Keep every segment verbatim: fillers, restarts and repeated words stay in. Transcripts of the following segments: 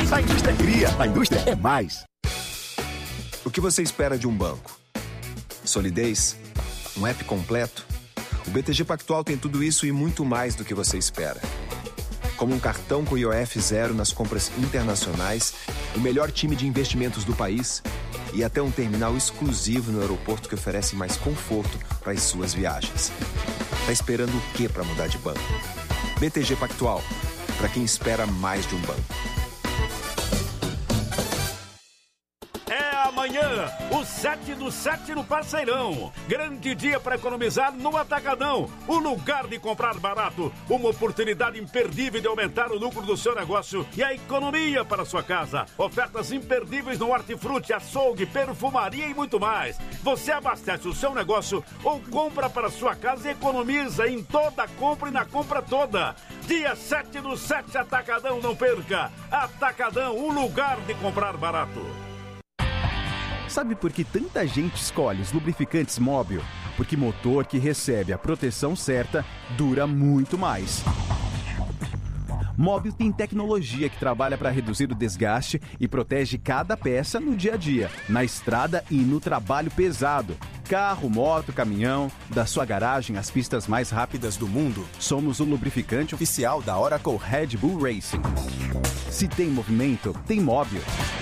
A indústria cria, a indústria é mais. O que você espera de um banco? Solidez? Um app completo? O B T G Pactual tem tudo isso e muito mais do que você espera. Como um cartão com I O F zero nas compras internacionais, o melhor time de investimentos do país e até um terminal exclusivo no aeroporto que oferece mais conforto para as suas viagens. Tá esperando o quê para mudar de banco? B T G Pactual, para quem espera mais de um banco. Amanhã, o sete do sete no Parceirão. Grande dia para economizar no Atacadão. O lugar de comprar barato. Uma oportunidade imperdível de aumentar o lucro do seu negócio e a economia para a sua casa. Ofertas imperdíveis no hortifruti, açougue, perfumaria e muito mais. Você abastece o seu negócio ou compra para a sua casa e economiza em toda a compra e na compra toda. Dia sete do sete, Atacadão, não perca. Atacadão, o lugar de comprar barato. Sabe por que tanta gente escolhe os lubrificantes Móbil? Porque motor que recebe a proteção certa dura muito mais. Móbil tem tecnologia que trabalha para reduzir o desgaste e protege cada peça no dia a dia, na estrada e no trabalho pesado. Carro, moto, caminhão, da sua garagem às pistas mais rápidas do mundo, somos o lubrificante oficial da Oracle Red Bull Racing. Se tem movimento, tem Móbil.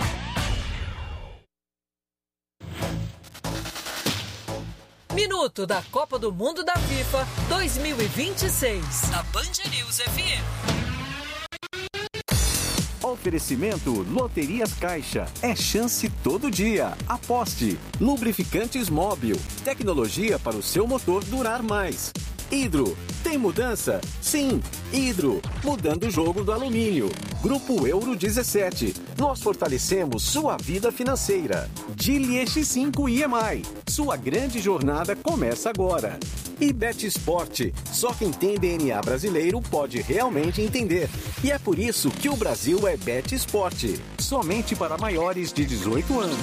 Minuto da Copa do Mundo da FIFA dois mil e vinte e seis. Na Band News F M. Oferecimento Loterias Caixa. É chance todo dia. Aposte. Lubrificantes Móbil. Tecnologia para o seu motor durar mais. Hidro. Tem mudança? Sim. Hidro. Mudando o jogo do alumínio. Grupo Euro dezessete. Nós fortalecemos sua vida financeira. Geely X cinco I M I. Sua grande jornada começa agora. E Bet Sport. Só quem tem D N A brasileiro pode realmente entender. E é por isso que o Brasil é Bet Sport. Somente para maiores de dezoito anos.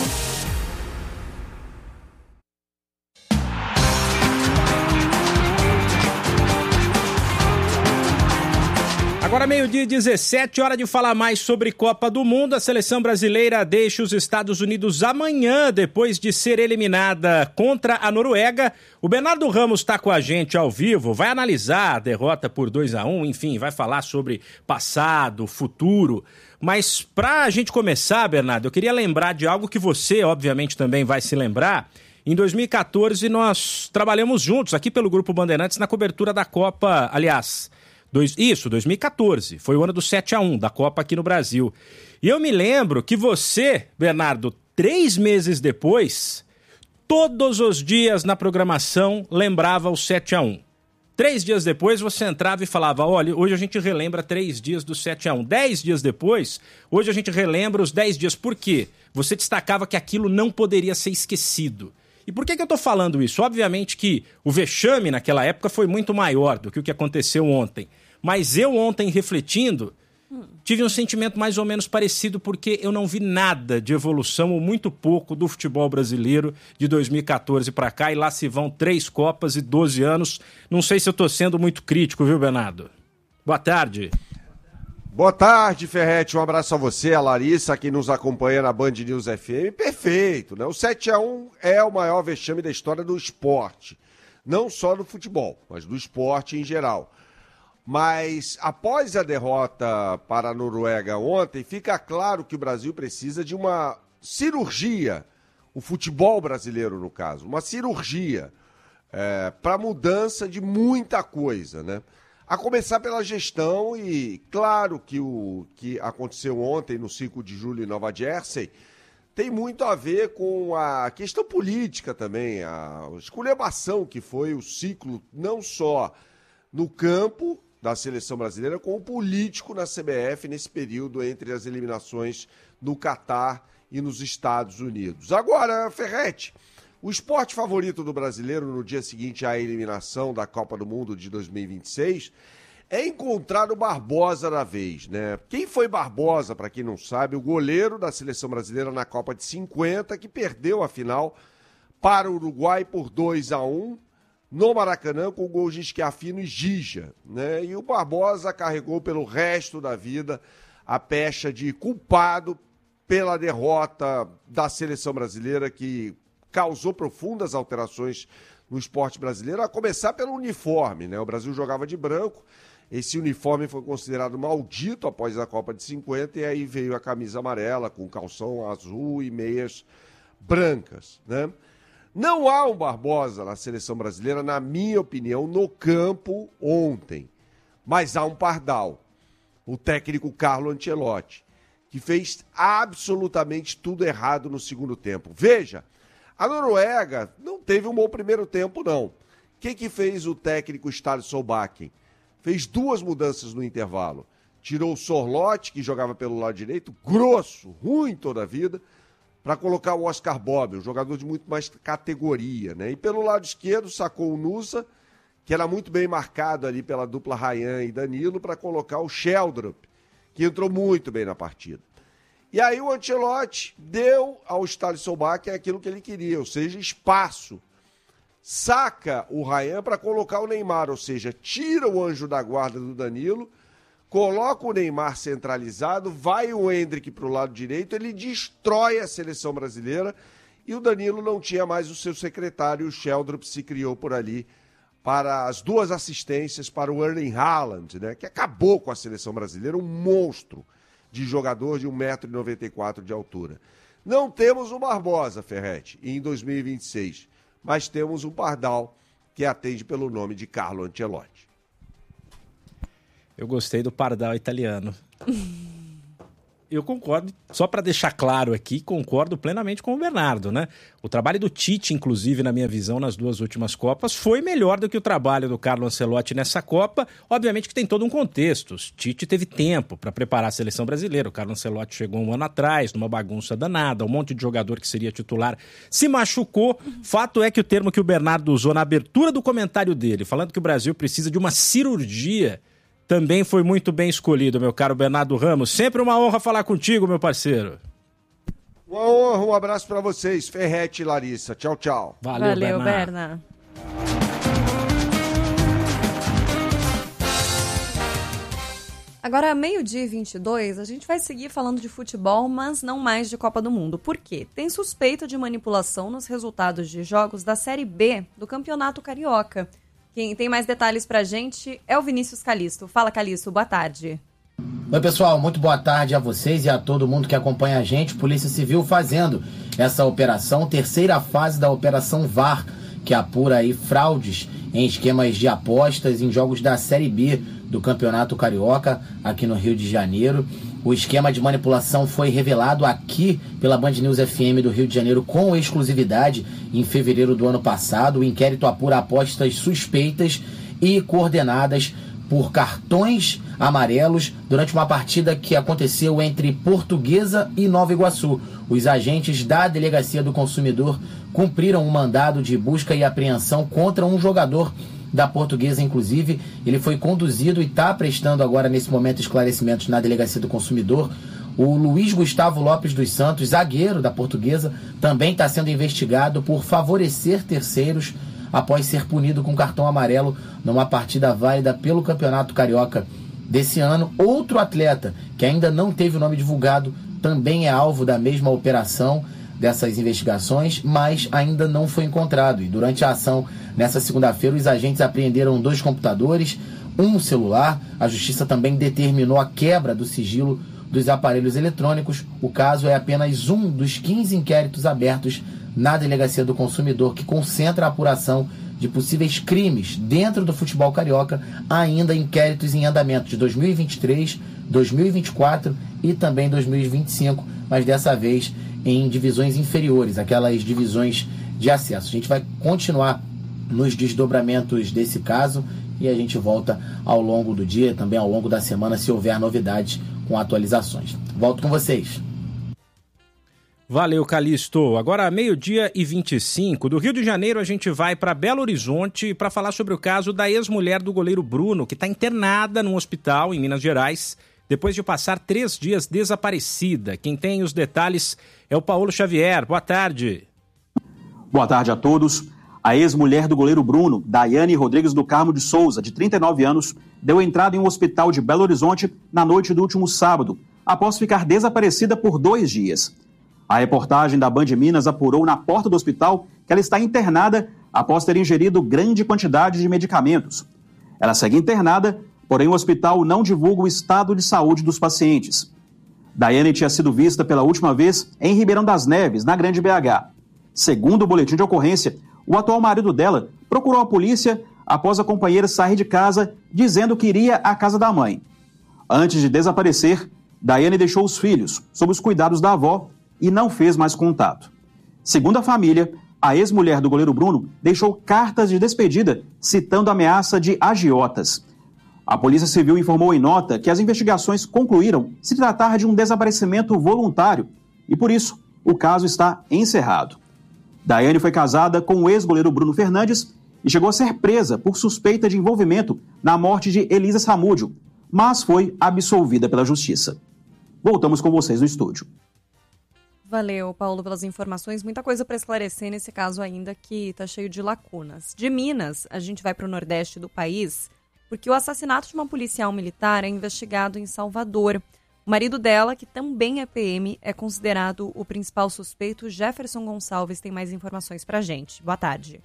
Agora meio-dia e dezessete, hora de falar mais sobre Copa do Mundo. A seleção brasileira deixa os Estados Unidos amanhã, depois de ser eliminada contra a Noruega. O Bernardo Ramos está com a gente ao vivo, vai analisar a derrota por dois a um, enfim, vai falar sobre passado, futuro. Mas para a gente começar, Bernardo, eu queria lembrar de algo que você, obviamente, também vai se lembrar. Em dois mil e catorze, nós trabalhamos juntos aqui pelo Grupo Bandeirantes na cobertura da Copa, aliás... Dois, isso, dois mil e catorze, foi o ano do sete a um, da Copa aqui no Brasil. E eu me lembro que você, Bernardo, três meses depois, todos os dias na programação lembrava o sete a um. Três dias depois você entrava e falava, olha, hoje a gente relembra três dias do sete a um. Dez dias depois, hoje a gente relembra os dez dias. Por quê? Você destacava que aquilo não poderia ser esquecido. E por que que eu tô falando isso? Obviamente que o vexame naquela época foi muito maior do que o que aconteceu ontem. Mas eu ontem, refletindo, tive um sentimento mais ou menos parecido porque eu não vi nada de evolução ou muito pouco do futebol brasileiro de dois mil e catorze para cá. E lá se vão três Copas e doze anos. Não sei se eu tô sendo muito crítico, viu, Bernardo? Boa tarde. Boa tarde, Ferretti. Um abraço a você, a Larissa, que nos acompanha na Band News F M. Perfeito, né? O sete a um é o maior vexame da história do esporte. Não só do futebol, mas do esporte em geral. Mas após a derrota para a Noruega ontem, fica claro que o Brasil precisa de uma cirurgia, o futebol brasileiro no caso, uma cirurgia é, para mudança de muita coisa, né? A começar pela gestão e claro que o que aconteceu ontem no cinco de julho em Nova Jersey tem muito a ver com a questão política também, a esculhambação que foi o ciclo não só no campo da seleção brasileira, com o político na C B F nesse período entre as eliminações no Catar e nos Estados Unidos. Agora, Ferretti, o esporte favorito do brasileiro no dia seguinte à eliminação da Copa do Mundo de dois mil e vinte e seis é encontrar o Barbosa da vez, né? Quem foi Barbosa, para quem não sabe, o goleiro da seleção brasileira na Copa de cinquenta, que perdeu a final para o Uruguai por dois a um, no Maracanã, com o gol de Schiaffino e Gija, né? E o Barbosa carregou pelo resto da vida a pecha de culpado pela derrota da seleção brasileira, que causou profundas alterações no esporte brasileiro, a começar pelo uniforme, né? O Brasil jogava de branco, esse uniforme foi considerado maldito após a Copa de cinquenta, e aí veio a camisa amarela com calção azul e meias brancas, né? Não há um Barbosa na seleção brasileira, na minha opinião, no campo ontem, mas há um Pardal, o técnico Carlo Ancelotti, que fez absolutamente tudo errado no segundo tempo. Veja, a Noruega não teve um bom primeiro tempo, não. O que, que fez o técnico Ståle Solbakken? Fez duas mudanças no intervalo. Tirou o Sorloth, que jogava pelo lado direito, grosso, ruim toda a vida, para colocar o Oscar Bob, um jogador de muito mais categoria, né? E pelo lado esquerdo sacou o Nusa, que era muito bem marcado ali pela dupla Ryan e Danilo, para colocar o Sheldrup, que entrou muito bem na partida. E aí o Ancelotti deu ao Ståle Solbakken aquilo que ele queria, ou seja, espaço. Saca o Ryan para colocar o Neymar, ou seja, tira o anjo da guarda do Danilo, coloca o Neymar centralizado, vai o Endrick para o lado direito, ele destrói a seleção brasileira e o Danilo não tinha mais o seu secretário, o Sheldrup se criou por ali para as duas assistências para o Erling Haaland, né, que acabou com a seleção brasileira, um monstro de jogador de um metro e noventa e quatro de altura. Não temos o Barbosa, Ferretti, em dois mil e vinte e seis, mas temos um Pardal que atende pelo nome de Carlo Ancelotti. Eu gostei do Pardal italiano. Eu concordo, só para deixar claro aqui, concordo plenamente com o Bernardo, né? O trabalho do Tite, inclusive, na minha visão, nas duas últimas Copas, foi melhor do que o trabalho do Carlo Ancelotti nessa Copa. Obviamente que tem todo um contexto. O Tite teve tempo para preparar a seleção brasileira. O Carlo Ancelotti chegou um ano atrás, numa bagunça danada, um monte de jogador que seria titular se machucou. Fato é que o termo que o Bernardo usou na abertura do comentário dele, falando que o Brasil precisa de uma cirurgia, também foi muito bem escolhido, meu caro Bernardo Ramos. Sempre uma honra falar contigo, meu parceiro. Uma honra, um abraço para vocês, Ferretti e Larissa. Tchau, tchau. Valeu, Valeu Berna. Agora, meio-dia e vinte e dois, a gente vai seguir falando de futebol, mas não mais de Copa do Mundo. Por quê? Tem suspeita de manipulação nos resultados de jogos da Série B do Campeonato Carioca. Quem tem mais detalhes pra gente é o Vinícius Calisto. Fala, Calisto, boa tarde. Oi, pessoal, muito boa tarde a vocês e a todo mundo que acompanha a gente. Polícia Civil fazendo essa operação, terceira fase da Operação V A R, que apura aí fraudes em esquemas de apostas em jogos da Série B do Campeonato Carioca, aqui no Rio de Janeiro. O esquema de manipulação foi revelado aqui pela Band News F M do Rio de Janeiro com exclusividade em fevereiro do ano passado. O inquérito apura apostas suspeitas e coordenadas por cartões amarelos durante uma partida que aconteceu entre Portuguesa e Nova Iguaçu. Os agentes da Delegacia do Consumidor cumpriram um mandado de busca e apreensão contra um jogador da Portuguesa, inclusive. Ele foi conduzido e está prestando agora, nesse momento, esclarecimentos na Delegacia do Consumidor. O Luiz Gustavo Lopes dos Santos, zagueiro da Portuguesa, também está sendo investigado por favorecer terceiros após ser punido com cartão amarelo numa partida válida pelo Campeonato Carioca desse ano. Outro atleta, que ainda não teve o nome divulgado, também é alvo da mesma operação, dessas investigações, mas ainda não foi encontrado. E durante a ação, nessa segunda-feira, os agentes apreenderam dois computadores, um celular. A Justiça também determinou a quebra do sigilo dos aparelhos eletrônicos. O caso é apenas um dos quinze inquéritos abertos na Delegacia do Consumidor, que concentra a apuração de possíveis crimes dentro do futebol carioca, ainda inquéritos em andamento de dois mil e vinte e três, dois mil e vinte e quatro e também dois mil e vinte e cinco, mas dessa vez em divisões inferiores, aquelas divisões de acesso. A gente vai continuar nos desdobramentos desse caso e a gente volta ao longo do dia, também ao longo da semana, se houver novidades com atualizações. Volto com vocês. Valeu, Calisto. Agora, meio-dia e vinte e cinco, do Rio de Janeiro, a gente vai para Belo Horizonte para falar sobre o caso da ex-mulher do goleiro Bruno, que está internada num hospital em Minas Gerais, depois de passar três dias desaparecida. Quem tem os detalhes é o Paulo Xavier. Boa tarde. Boa tarde a todos. A ex-mulher do goleiro Bruno, Daiane Rodrigues do Carmo de Souza, de trinta e nove anos, deu entrada em um hospital de Belo Horizonte na noite do último sábado. após ficar desaparecida por dois dias. A reportagem da Band Minas apurou na porta do hospital que ela está internada após ter ingerido grande quantidade de medicamentos. Ela segue internada, porém o hospital não divulga o estado de saúde dos pacientes. Daiane tinha sido vista pela última vez em Ribeirão das Neves, na Grande B H. Segundo o boletim de ocorrência, o atual marido dela procurou a polícia após a companheira sair de casa dizendo que iria à casa da mãe. Antes de desaparecer, Daiane deixou os filhos sob os cuidados da avó e não fez mais contato. Segundo a família, a ex-mulher do goleiro Bruno deixou cartas de despedida citando ameaça de agiotas. A Polícia Civil informou em nota que as investigações concluíram se tratar de um desaparecimento voluntário e, por isso, o caso está encerrado. Daiane foi casada com o ex-goleiro Bruno Fernandes e chegou a ser presa por suspeita de envolvimento na morte de Elisa Samúdio, mas foi absolvida pela Justiça. Voltamos com vocês no estúdio. Valeu, Paulo, pelas informações. Muita coisa para esclarecer nesse caso ainda que está cheio de lacunas. De Minas, a gente vai para o nordeste do país, porque o assassinato de uma policial militar é investigado em Salvador. O marido dela, que também é P M, é considerado o principal suspeito. Jefferson Gonçalves tem mais informações para a gente. Boa tarde.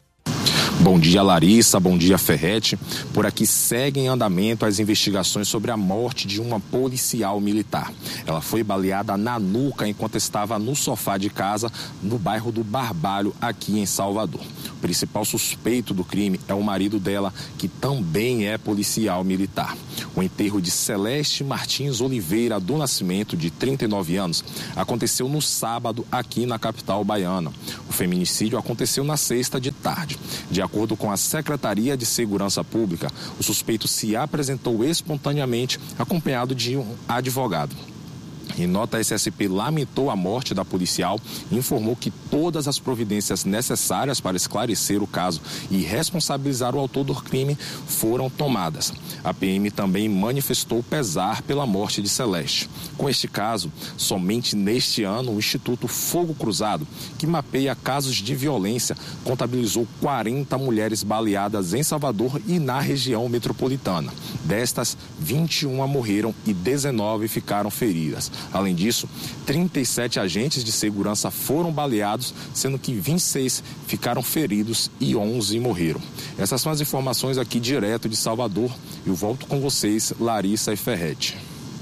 Bom dia, Larissa. Bom dia, Ferretti. Por aqui seguem em andamento as investigações sobre a morte de uma policial militar. Ela foi baleada na nuca enquanto estava no sofá de casa no bairro do Barbalho, aqui em Salvador. O principal suspeito do crime é o marido dela, que também é policial militar. O enterro de Celeste Martins Oliveira do Nascimento, de trinta e nove anos, aconteceu no sábado aqui na capital baiana. O feminicídio aconteceu na sexta de tarde. De acordo com a Secretaria de Segurança Pública, o suspeito se apresentou espontaneamente acompanhado de um advogado. Em nota, a S S P lamentou a morte da policial e informou que todas as providências necessárias para esclarecer o caso e responsabilizar o autor do crime foram tomadas. A P M também manifestou pesar pela morte de Celeste. Com este caso, somente neste ano, o Instituto Fogo Cruzado, que mapeia casos de violência, contabilizou quarenta mulheres baleadas em Salvador e na região metropolitana. Destas, vinte e uma morreram e dezenove ficaram feridas. Além disso, trinta e sete agentes de segurança foram baleados, sendo que vinte e seis ficaram feridos e onze morreram. Essas são as informações aqui direto de Salvador. Eu volto com vocês, Larissa e Ferretti.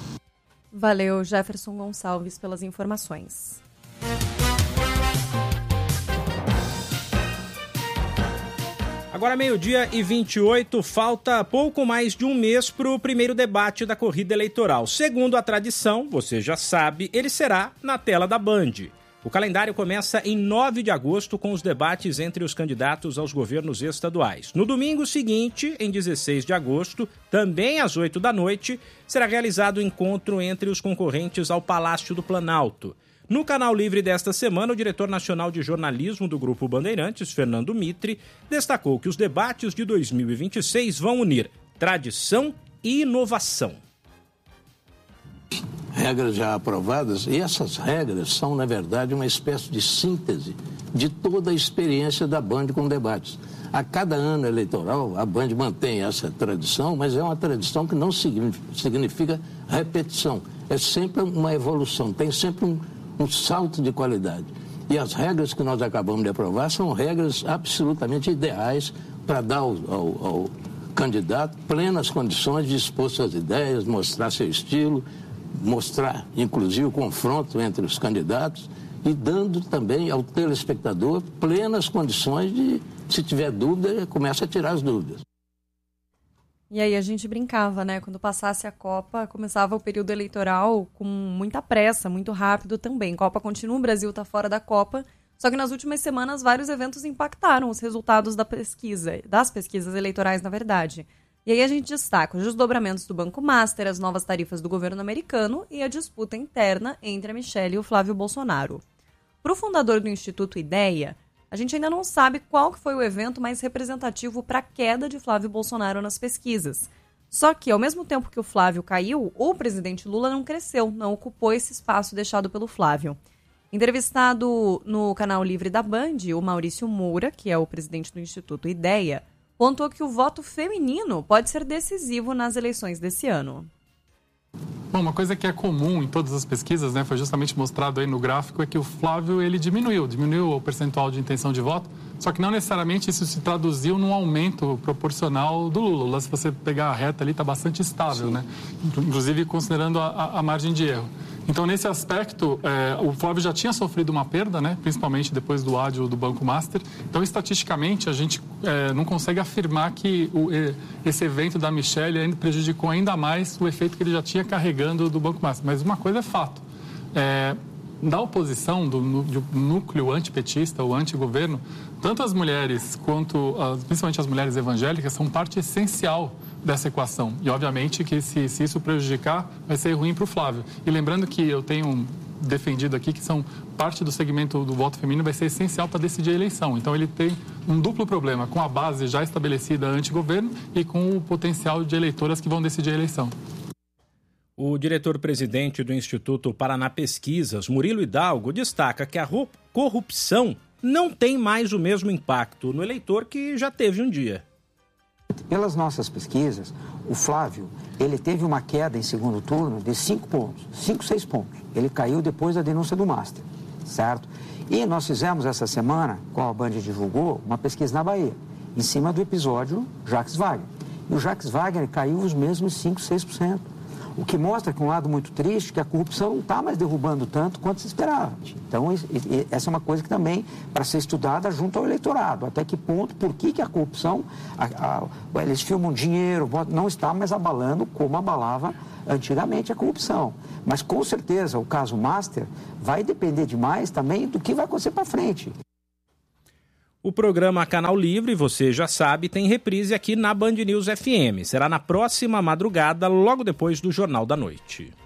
Valeu, Jefferson Gonçalves, pelas informações. Agora meio-dia e vinte e oito, falta pouco mais de um mês para o primeiro debate da corrida eleitoral. Segundo a tradição, você já sabe, ele será na tela da Band. O calendário começa em nove de agosto com os debates entre os candidatos aos governos estaduais. No domingo seguinte, em dezesseis de agosto, também às oito da noite, será realizado o encontro entre os concorrentes ao Palácio do Planalto. No Canal Livre desta semana, o diretor nacional de jornalismo do Grupo Bandeirantes, Fernando Mitre, destacou que os debates de dois mil e vinte e seis vão unir tradição e inovação. Regras já aprovadas, e essas regras são, na verdade, uma espécie de síntese de toda a experiência da Band com debates. A cada ano eleitoral, a Band mantém essa tradição, mas é uma tradição que não significa repetição. É sempre uma evolução, tem sempre um um salto de qualidade. E as regras que nós acabamos de aprovar são regras absolutamente ideais para dar ao, ao, ao candidato plenas condições de expor suas ideias, mostrar seu estilo, mostrar, inclusive, o confronto entre os candidatos e dando também ao telespectador plenas condições de, se tiver dúvida, comece a tirar as dúvidas. E aí a gente brincava, né? Quando passasse a Copa, começava o período eleitoral com muita pressa, muito rápido também. Copa continua, o Brasil está fora da Copa, só que nas últimas semanas vários eventos impactaram os resultados da pesquisa, das pesquisas eleitorais, na verdade. E aí a gente destaca os desdobramentos do Banco Master, as novas tarifas do governo americano e a disputa interna entre a Michelle e o Flávio Bolsonaro. Para o fundador do Instituto Ideia, a gente ainda não sabe qual que foi o evento mais representativo para a queda de Flávio Bolsonaro nas pesquisas. Só que, ao mesmo tempo que o Flávio caiu, o presidente Lula não cresceu, não ocupou esse espaço deixado pelo Flávio. Entrevistado no Canal Livre da Band, o Maurício Moura, que é o presidente do Instituto Ideia, pontuou que o voto feminino pode ser decisivo nas eleições desse ano. Bom, uma coisa que é comum em todas as pesquisas, né, foi justamente mostrado aí no gráfico, é que o Flávio ele diminuiu, diminuiu o percentual de intenção de voto, só que não necessariamente isso se traduziu num aumento proporcional do Lula. Lula, se você pegar a reta ali, está bastante estável, né? Inclusive considerando a, a margem de erro. Então, nesse aspecto, é, o Flávio já tinha sofrido uma perda, né? Principalmente depois do ádio do Banco Master. Então, estatisticamente, a gente é, não consegue afirmar que o, esse evento da Michelle ainda prejudicou ainda mais o efeito que ele já tinha carregando do Banco Master. Mas uma coisa é fato. É, da oposição, do, do núcleo antipetista, o antigoverno, tanto as mulheres quanto, as, principalmente as mulheres evangélicas, são parte essencial dessa equação. E, obviamente, que se, se isso prejudicar, vai ser ruim para o Flávio. E lembrando que eu tenho defendido aqui que são parte do segmento do voto feminino vai ser essencial para decidir a eleição. Então, ele tem um duplo problema, com a base já estabelecida anti-governo e com o potencial de eleitoras que vão decidir a eleição. O diretor-presidente do Instituto Paraná Pesquisas, Murilo Hidalgo, destaca que a corrupção não tem mais o mesmo impacto no eleitor que já teve um dia. Pelas nossas pesquisas, o Flávio, ele teve uma queda em segundo turno de cinco pontos, cinco, seis pontos. Ele caiu depois da denúncia do Master, certo? E nós fizemos essa semana, qual a Band divulgou, uma pesquisa na Bahia, em cima do episódio Jacques Wagner. E o Jacques Wagner caiu os mesmos cinco, seis por cento. O que mostra que um lado muito triste, que a corrupção não está mais derrubando tanto quanto se esperava. Então, essa é uma coisa que também, para ser estudada junto ao eleitorado. Até que ponto, por que, que a corrupção, a, a, eles filmam dinheiro, não está mais abalando como abalava antigamente a corrupção. Mas, com certeza, o caso Master vai depender demais também do que vai acontecer para frente. O programa Canal Livre, você já sabe, tem reprise aqui na Band News F M. Será na próxima madrugada, logo depois do Jornal da Noite.